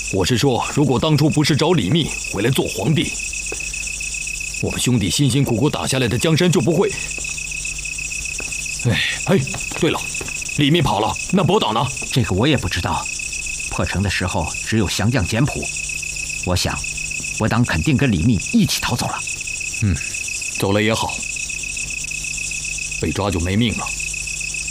我是说，如果当初不是找李密回来做皇帝，我们兄弟辛辛苦苦打下来的江山就不会……哎，对了，李密跑了，那伯党呢？ 这个我也不知道。破城的时候只有降将简朴，我想伯党肯定跟李密一起逃走了。 走了也好，被抓就没命了。